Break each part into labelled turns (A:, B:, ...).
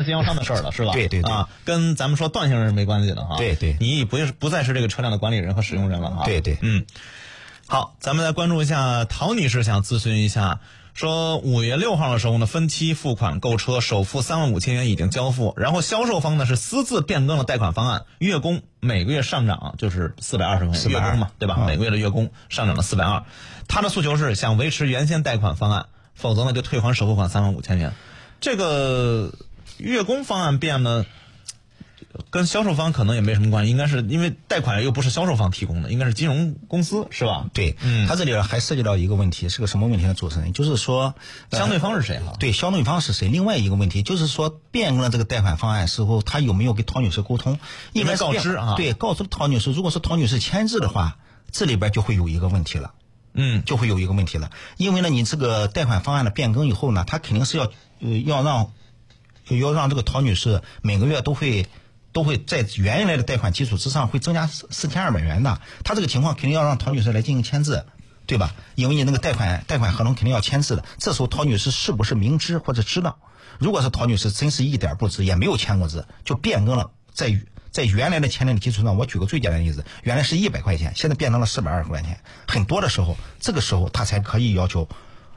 A: 经销商的事儿了，是吧？
B: 对对对
A: 啊，跟咱们说段先生是没关系的哈。
B: 对对，
A: 你不再是这个车辆的管理人和使用人了哈。
B: 对对，
A: 好，咱们来关注一下陶女士想咨询一下，说5月6号的时候呢，分期付款购车，首付35000元已经交付，然后销售方呢是私自变更了贷款方案，月供每个月上涨就是420块钱月供嘛，对吧？每个月的月供上涨了420，他的诉求是想维持原先贷款方案，否则呢就退还首付款35000元。这个月供方案变呢，跟销售方可能也没什么关系，应该是因为贷款又不是销售方提供的，应该是金融公司是吧？
B: 对，他这里还涉及到一个问题，是个什么问题呢？主持人就是说，
A: 相对方是谁哈？
B: 对，相对方是谁？另外一个问题就是说，变更了这个贷款方案时候，他有没有跟陶女士沟通？应该
A: 告知啊。
B: 对，告知陶女士，如果是陶女士签字的话，这里边就会有一个问题了。就会有一个问题了，因为呢，你这个贷款方案的变更以后呢，他肯定是要让这个陶女士每个月都会在原来的贷款基础之上会增加4200元的，他这个情况肯定要让陶女士来进行签字，对吧？因为你那个贷款合同肯定要签字的，这时候陶女士是不是明知或者知道？如果是陶女士真是一点不知，也没有签过字，就变更了，在原来的签订的基础上，我举个最简单的例子，原来是100块钱，现在变成了420块钱，很多的时候，这个时候他才可以要求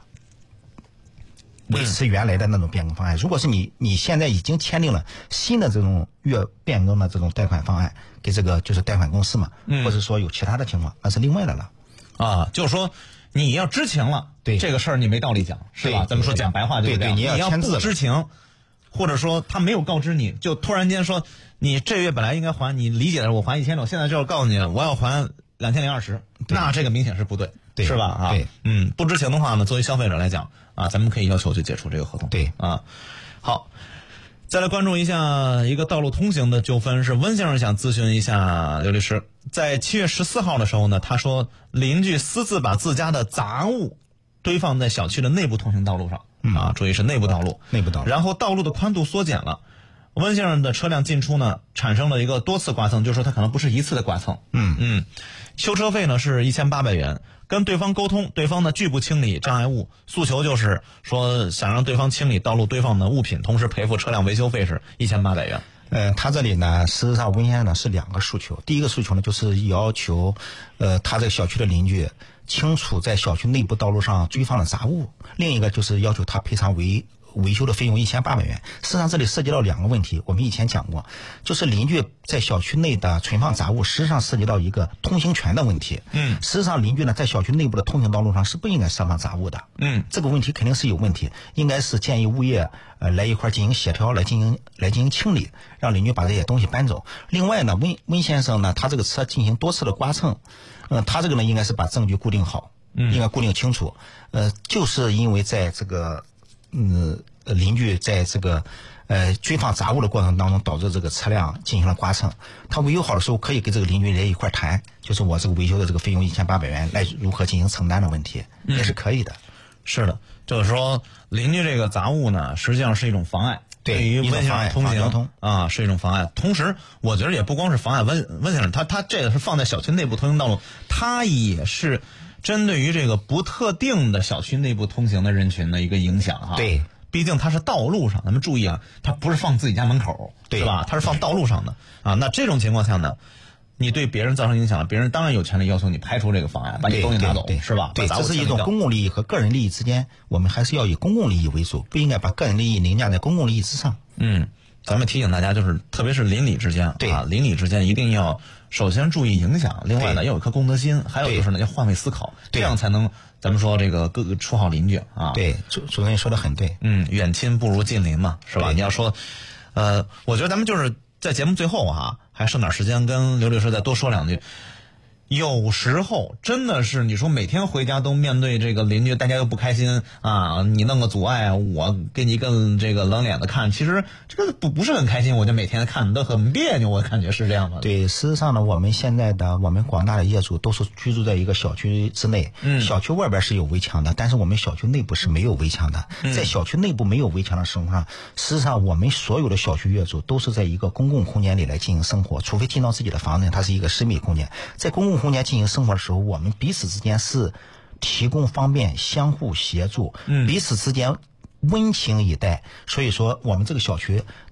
B: 维持原来的那种变更方案。如果是你现在已经签订了新的这种月变更的这种贷款方案，给这个就是贷款公司嘛，或者说有其他的情况，那是另外的了。
A: 啊，就是说你要知情了，
B: 对
A: 这个事儿你没道理讲，是吧？咱们说讲白话就是这样，
B: 你
A: 要
B: 签字
A: 不知情，或者说他没有告知你，就突然间说你这月本来应该还，你理解的是我还1600，现在就要告诉你我要还2020，那这个明显是不对，是吧？啊，
B: 对，
A: 不知情的话呢，作为消费者来讲啊，咱们可以要求去解除这个合同。
B: 对
A: 啊，好。再来关注一下一个道路通行的纠纷，是温先生想咨询一下刘律师。在7月14号的时候呢，他说邻居私自把自家的杂物堆放在小区的内部通行道路上，注意是内部道路，然后道路的宽度缩减了。温先生的车辆进出呢，产生了一个多次刮蹭，就是说他可能不是一次的刮蹭。修车费呢是1800元。跟对方沟通，对方呢拒不清理障碍物，诉求就是说想让对方清理道路堆放的物品，同时赔付车辆维修费是1800元。
B: 他这里呢，事实上温先生呢是2个诉求。第一个诉求呢，就是要求他这个小区的邻居清除在小区内部道路上堆放的杂物，另一个就是要求他赔偿维修的费用1800元。事实上这里涉及到2个问题，我们以前讲过，就是邻居在小区内的存放杂物，实际上涉及到一个通行权的问题。实际上邻居呢在小区内部的通行道路上是不应该设放杂物的。这个问题肯定是有问题，应该是建议物业来一块进行协调，来进行清理，让邻居把这些东西搬走。另外呢，温先生呢，他这个车进行多次的刮蹭，他这个呢应该是把证据固定好，应该固定清楚。就是因为在这个邻居在这个堆放杂物的过程当中，导致这个车辆进行了刮蹭。他维修好的时候，可以跟这个邻居来一块谈，就是我这个维修的这个费用1800元，来如何进行承担的问题，也是可以的。
A: 是的，就是说邻居这个杂物呢，实际上是一种妨碍，对于温先生通行啊是一种妨碍。同时，我觉得也不光是妨碍温先生，他这个是放在小区内部通行道路，他也是针对于这个不特定的小区内部通行的人群的一个影响哈。
B: 对，
A: 毕竟它是道路上，咱们注意啊，它不是放自己家门口，是吧？它是放道路上的啊。那这种情况下呢，你对别人造成影响，别人当然有权利要求你排除这个妨碍，把你东西拿走，是吧？
B: 对，这是一种公共利益和个人利益之间，我们还是要以公共利益为主，不应该把个人利益凌驾在公共利益之上。
A: 咱们提醒大家，就是特别是邻里之间，邻里之间一定要首先注意影响，另外呢要有一颗公德心，还有就是呢要换位思考，这样才能咱们说这个各个处好邻居啊。
B: 对，主任说的很对。
A: 远亲不如近邻嘛，是吧？你要说，我觉得咱们就是在节目最后还剩点时间跟刘律师再多说2句。有时候真的是你说每天回家都面对这个邻居，大家又不开心啊，你弄个阻碍，我给你一个这个冷脸的看，其实这个不是很开心，我就每天看都很别扭，我感觉是这样的。
B: 对，事实上呢，我们现在的我们广大的业主都是居住在一个小区之内，小区外边是有围墙的，但是我们小区内部是没有围墙的。在小区内部没有围墙的情况下，事实上我们所有的小区业主都是在一个公共空间里来进行生活，除非进到自己的房子，它是一个私密空间。在公共空间进行生活的时候，我们彼此之间是提供方便，相互协助，彼此之间温情以待。所以说我们这个小区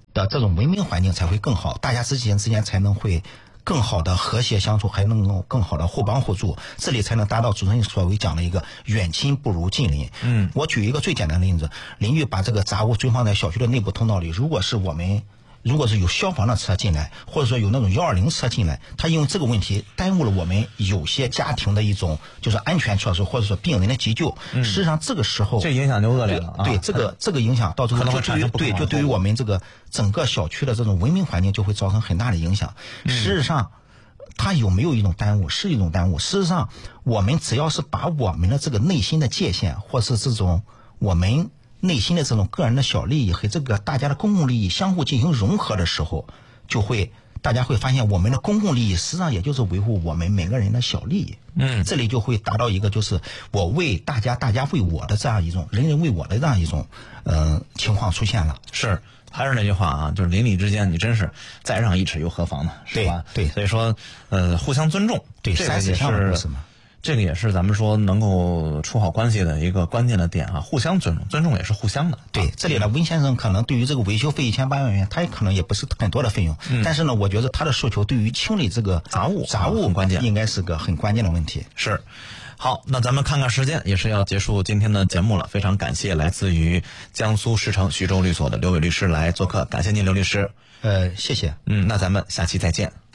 B: 的这种文明环境才会更好，大家之间才能会更好的和谐相处，还能够更好的互帮互助，这里才能达到主持人所谓讲的一个远亲不如近邻。我举一个最简单的例子，邻居把这个杂物堆放在小区的内部通道里，如果是有消防的车进来，或者说有那种120车进来，他因为这个问题耽误了我们有些家庭的一种就是安全措施，或者说病人的急救。实际上这个时候
A: 这影响就恶劣了啊。
B: 对，这个影响到最后就对于我们这个整个小区的这种文明环境就会造成很大的影响。事实上它有没有一种耽误？是一种耽误。事实上我们只要是把我们的这个内心的界限，或是这种我们内心的这种个人的小利益和这个大家的公共利益相互进行融合的时候，大家会发现我们的公共利益实际上也就是维护我们每个人的小利益。这里就会达到一个就是我为大家，大家为我的这样一种人人为我的这样一种情况出现了。
A: 是，还是那句话啊，就是邻里之间你真是再让一尺又何妨呢？是吧？
B: 对，
A: 所以说互相尊重，
B: 对，
A: 这个也是这个也是咱们说能够处好关系的一个关键的点啊，互相尊重，尊重也是互相的。
B: 对，这里呢，温先生可能对于这个维修费1800元，他也可能也不是很多的费用，但是呢，我觉得他的诉求对于清理这个杂物
A: 很关键，
B: 应该是个很关键的问题。
A: 是。好，那咱们看看时间，也是要结束今天的节目了。非常感谢来自于江苏石城徐州律所的刘伟律师来做客，感谢您，刘律师。
B: 谢谢。
A: 那咱们下期再见。